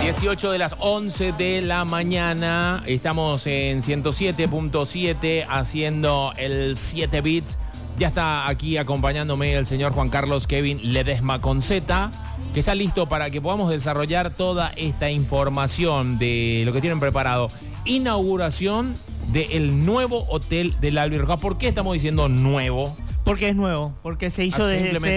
18 de las 11 de la mañana. Estamos en 107.7 haciendo el 7 bits. Ya está aquí acompañándome el señor Juan Carlos Kevin Ledesma Conceta, que está listo para que podamos desarrollar toda esta información de lo que tienen preparado. Inauguración del nuevo hotel del Albirroja. ¿Por qué estamos diciendo nuevo? Porque es nuevo, porque se hizo desde